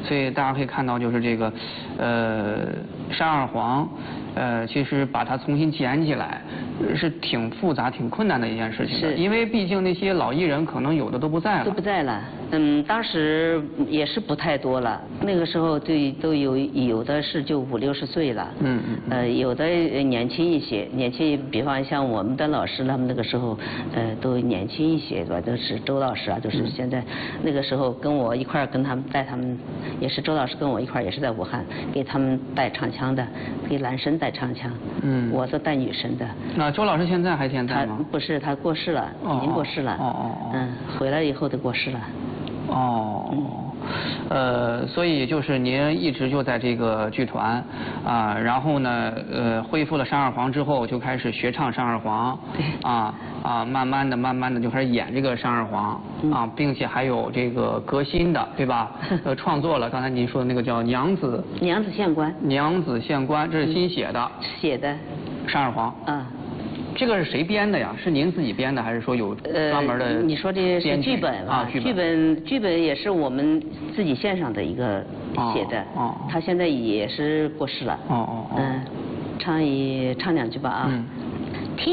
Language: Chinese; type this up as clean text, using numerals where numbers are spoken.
所以大家可以看到，就是这个山二黄，其实把它重新捡起来是挺复杂、挺困难的一件事情的，因为毕竟那些老艺人可能有的都不在了。 都不在了，当时也是不太多了，那个时候都有的是就50、60岁了，有的年轻一些，比方像我们的老师，他们那个时候都年轻一些，吧，都是周老师啊，就是现在那个时候跟我一块儿跟他们带他们，也是周老师跟我一块儿也是在武汉给他们带唱腔的，给男生带唱腔，我是带女生的。 那周老师现在还健在吗？ 不是，他过世了，已经过世了。回来以后都过世了。 所以就是您一直就在这个剧团啊，然后呢，恢复了山二黄之后，就开始学唱山二黄，慢慢的就开始演这个山二黄啊，并且还有这个革新的，对吧？创作了刚才您说的那个叫娘子县官， 这是新写的，山二黄。这个是谁编的呀？是您自己编的，还是说有专门的？ 你说这是剧本啊？剧本也是我们自己线上的一个写的。他现在也是过世了。唱2句吧啊。